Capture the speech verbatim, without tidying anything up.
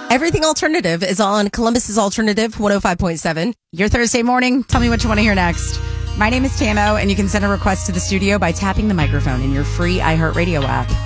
Everything Alternative is on Columbus's Alternative one oh five point seven. Your Thursday morning, tell me what you want to hear next. My name is Tamo, and you can send a request to the studio by tapping the microphone in your free iHeartRadio app.